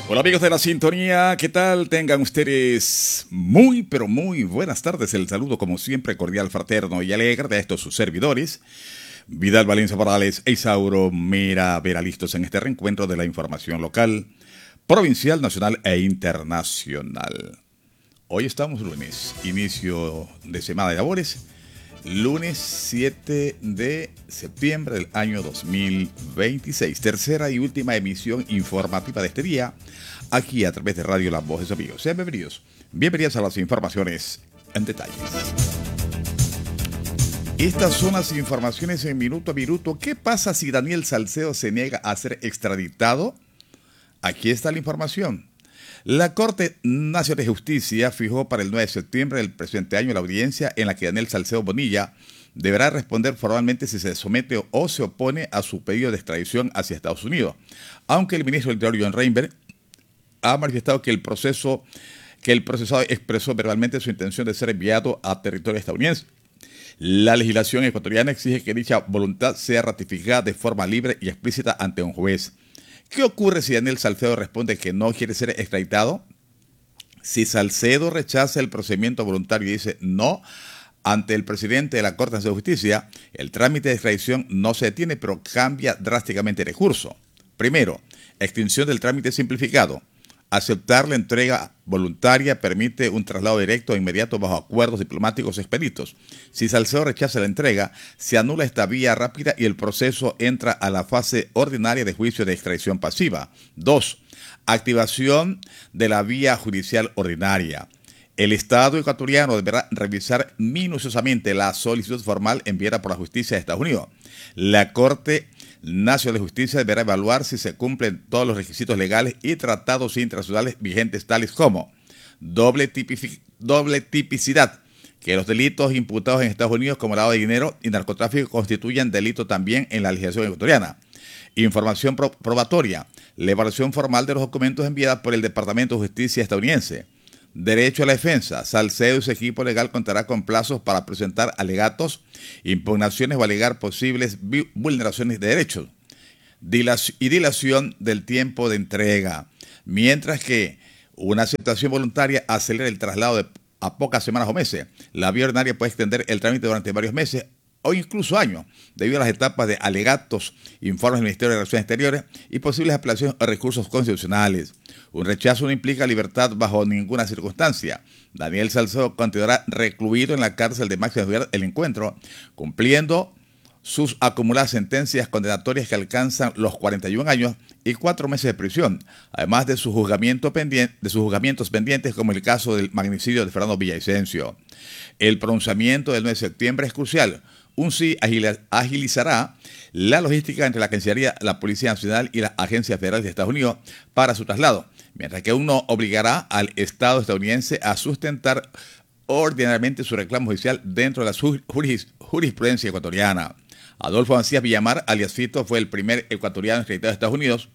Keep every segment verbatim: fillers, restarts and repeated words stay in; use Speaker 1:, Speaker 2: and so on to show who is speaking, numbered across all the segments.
Speaker 1: Hola amigos de la sintonía, ¿qué tal? Tengan ustedes muy, pero muy buenas tardes. El saludo como siempre cordial, fraterno y alegre de estos sus servidores. Vidal Valencia Morales e Isauro Mera Vera, listos en este reencuentro de la información local, provincial, nacional e internacional. Hoy estamos lunes, inicio de semana de labores, lunes siete de septiembre del año dos mil veintiséis, tercera y última emisión informativa de este día, aquí a través de Radio La Voz de sus amigos. Sean bienvenidos, bienvenidos a las informaciones en detalles. Estas son las informaciones en minuto a minuto. ¿Qué pasa si Daniel Salcedo se niega a ser extraditado? Aquí está la información. La Corte Nacional de Justicia fijó para el nueve de septiembre del presente año la audiencia en la que Daniel Salcedo Bonilla deberá responder formalmente si se somete o se opone a su pedido de extradición hacia Estados Unidos, aunque el ministro del Interior, John Reinberg, ha manifestado que el proceso, que el procesado expresó verbalmente su intención de ser enviado a territorio estadounidense. La legislación ecuatoriana exige que dicha voluntad sea ratificada de forma libre y explícita ante un juez. ¿Qué ocurre si Daniel Salcedo responde que no quiere ser extraditado? Si Salcedo rechaza el procedimiento voluntario y dice no ante el presidente de la Corte Nacional de Justicia, el trámite de extradición no se detiene, pero cambia drásticamente de curso. Primero, extinción del trámite simplificado. Aceptar la entrega voluntaria permite un traslado directo e inmediato bajo acuerdos diplomáticos expeditos. Si Salcedo rechaza la entrega, se anula esta vía rápida y el proceso entra a la fase ordinaria de juicio de extradición pasiva. Dos. Activación de la vía judicial ordinaria. El Estado ecuatoriano deberá revisar minuciosamente la solicitud formal enviada por la justicia de Estados Unidos. La Corte Nacional de Justicia deberá evaluar si se cumplen todos los requisitos legales y tratados internacionales vigentes, tales como doble, tipific- doble tipicidad, que los delitos imputados en Estados Unidos como lavado de dinero y narcotráfico constituyan delito también en la legislación ecuatoriana. Información pro- probatoria, la evaluación formal de los documentos enviados por el Departamento de Justicia estadounidense. Derecho a la defensa. Salcedo y su equipo legal contará con plazos para presentar alegatos, impugnaciones o alegar posibles vulneraciones de derechos Dilac- y dilación del tiempo de entrega, mientras que una aceptación voluntaria acelera el traslado de a pocas semanas o meses. La vía ordinaria puede extender el trámite durante varios meses o incluso años, debido a las etapas de alegatos, informes del Ministerio de Relaciones Exteriores y posibles apelaciones o recursos constitucionales. Un rechazo no implica libertad bajo ninguna circunstancia. Daniel Salcedo continuará recluido en la cárcel de máxima seguridad El Encuentro, cumpliendo sus acumuladas sentencias condenatorias que alcanzan los cuarenta y un años y cuatro meses de prisión, además de, su juzgamiento pendiente, de sus juzgamientos pendientes, como el caso del magnicidio de Fernando Villavicencio. El pronunciamiento del nueve de septiembre es crucial. Un sí agilizará la logística entre la Cancillería, la Policía Nacional y las agencias federales de Estados Unidos para su traslado, mientras que uno obligará al Estado estadounidense a sustentar ordinariamente su reclamo judicial dentro de la juris, jurisprudencia ecuatoriana. Adolfo Macías Villamar, alias Fito, fue el primer ecuatoriano extraditado a Estados Unidos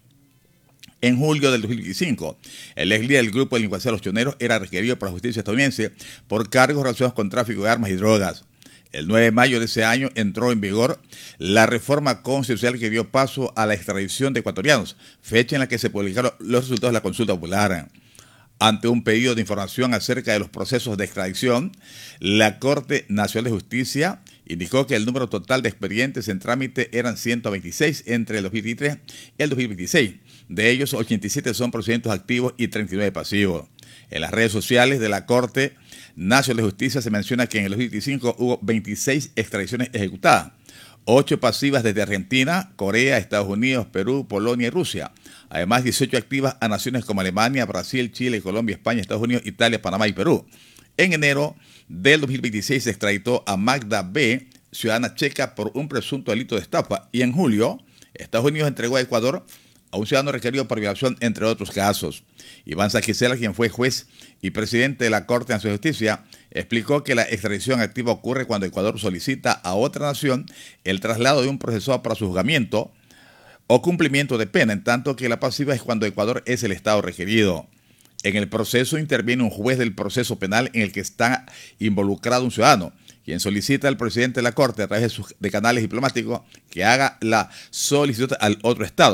Speaker 1: en julio del dos mil veinticinco. El ex líder del grupo delincuencial Los Choneros era requerido por la justicia estadounidense por cargos relacionados con tráfico de armas y drogas. El nueve de mayo de ese año entró en vigor la reforma constitucional que dio paso a la extradición de ecuatorianos, fecha en la que se publicaron los resultados de la consulta popular. Ante un pedido de información acerca de los procesos de extradición, la Corte Nacional de Justicia indicó que el número total de expedientes en trámite eran ciento veintiséis entre el dos mil veintitrés y el dos mil veintiséis. De ellos, ochenta y siete son procedimientos activos y treinta y nueve pasivos. En las redes sociales de la Corte Nacional de Justicia se menciona que en el dos mil veinticinco hubo veintiséis extradiciones ejecutadas, ocho pasivas desde Argentina, Corea, Estados Unidos, Perú, Polonia y Rusia. Además, dieciocho activas a naciones como Alemania, Brasil, Chile, Colombia, España, Estados Unidos, Italia, Panamá y Perú. En enero del dos mil veintiséis se extraditó a Magda B., ciudadana checa, por un presunto delito de estafa. Y en julio, Estados Unidos entregó a Ecuador a un ciudadano requerido por violación, entre otros casos. Iván Saquicela, quien fue juez y presidente de la Corte Nacional de Justicia, explicó que la extradición activa ocurre cuando Ecuador solicita a otra nación el traslado de un procesado para su juzgamiento o cumplimiento de pena, en tanto que la pasiva es cuando Ecuador es el Estado requerido. En el proceso interviene un juez del proceso penal en el que está involucrado un ciudadano, quien solicita al presidente de la Corte, a través de, sus, de canales diplomáticos, que haga la solicitud al otro Estado.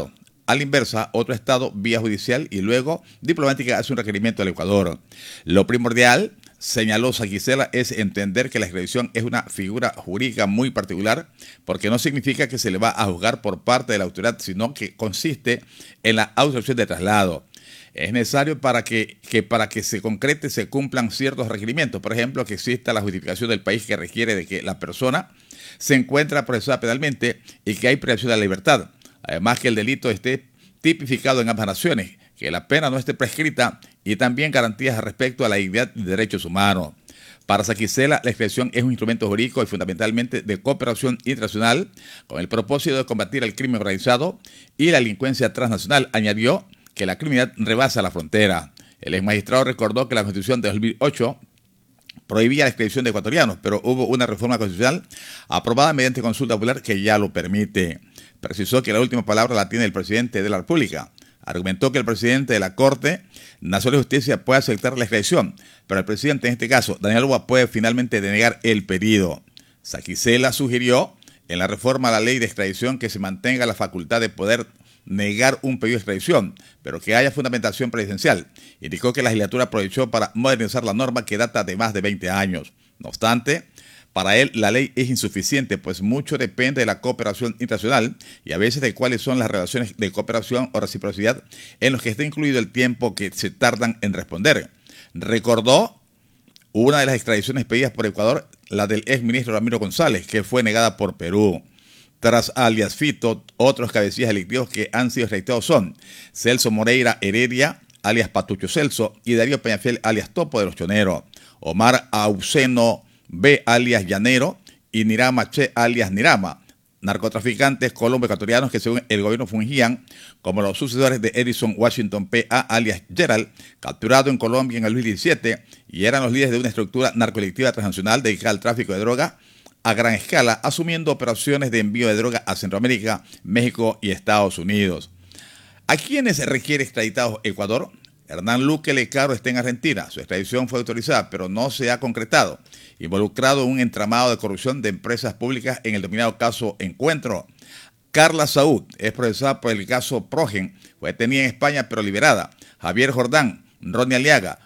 Speaker 1: a la inversa, otro estado vía judicial y luego diplomática hace un requerimiento al Ecuador. Lo primordial, señaló Saquicela, es entender que la extradición es una figura jurídica muy particular porque no significa que se le va a juzgar por parte de la autoridad, sino que consiste en la autorización de traslado. Es necesario para que, que para que se concrete se cumplan ciertos requerimientos. Por ejemplo, que exista la justificación del país que requiere de que la persona se encuentra procesada penalmente y que hay privación de la libertad. Además, que el delito esté tipificado en ambas naciones, que la pena no esté prescrita y también garantías respecto a la dignidad y derechos humanos. Para Saquicela, la extradición es un instrumento jurídico y fundamentalmente de cooperación internacional con el propósito de combatir el crimen organizado y la delincuencia transnacional, añadió que la criminalidad rebasa la frontera. El ex magistrado recordó que la Constitución de dos mil ocho prohibía la extradición de ecuatorianos, pero hubo una reforma constitucional aprobada mediante consulta popular que ya lo permite. Precisó que la última palabra la tiene el presidente de la República. Argumentó que el presidente de la Corte Nacional de Justicia puede aceptar la extradición, pero el presidente, en este caso, Daniel Noboa, puede finalmente denegar el pedido. Saquicela sugirió en la reforma a la ley de extradición que se mantenga la facultad de poder negar un pedido de extradición, pero que haya fundamentación presidencial. Indicó que la legislatura aprovechó para modernizar la norma que data de más de veinte años. No obstante, para él la ley es insuficiente, pues mucho depende de la cooperación internacional y a veces de cuáles son las relaciones de cooperación o reciprocidad en los que está incluido el tiempo que se tardan en responder. Recordó una de las extradiciones pedidas por Ecuador, la del exministro Ramiro González, que fue negada por Perú. Tras alias Fito, otros cabecillas delictivos que han sido extraditados son Celso Moreira Heredia, alias Patucho Celso, y Darío Peñafiel, alias Topo de los Choneros, Omar Auseno B, alias Llanero, y Nirama Che, alias Nirama, narcotraficantes colombo-ecuatorianos que según el gobierno fungían como los sucesores de Edison Washington P A, alias Gerald, capturado en Colombia en el dos mil diecisiete, y eran los líderes de una estructura narcodelictiva transnacional dedicada al tráfico de droga a gran escala, asumiendo operaciones de envío de droga a Centroamérica, México y Estados Unidos. ¿A quiénes requiere extraditados Ecuador? Hernán Luque Lecaro está en Argentina. Su extradición fue autorizada, pero no se ha concretado. Involucrado en un entramado de corrupción de empresas públicas en el denominado caso Encuentro. Carla Saúd es procesada por el caso Progen. Fue detenida en España, pero liberada. Javier Jordán, Ronnie Aliaga,